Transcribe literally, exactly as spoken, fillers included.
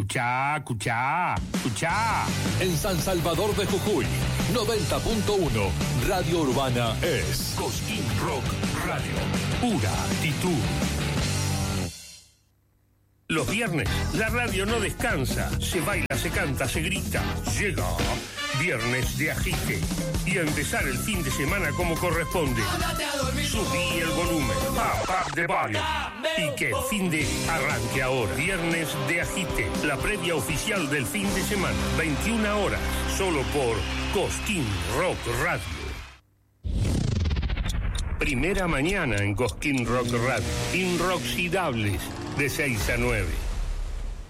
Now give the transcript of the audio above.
Escuchá, escuchá, escuchá. En San Salvador de Jujuy, noventa punto uno, Radio Urbana es Cosquín Rock Radio. Pura actitud. Los viernes, la radio no descansa. Se baila, se canta, se grita. Llega Viernes de Agite. Y a empezar el fin de semana como corresponde. Subí el volumen. Up, up the volume. Y que el fin de arranque ahora. Viernes de Agite. La previa oficial del fin de semana. veintiuna horas. Solo por Cosquín Rock Radio. Primera mañana en Cosquín Rock Radio. Inroxidables. De seis a nueve.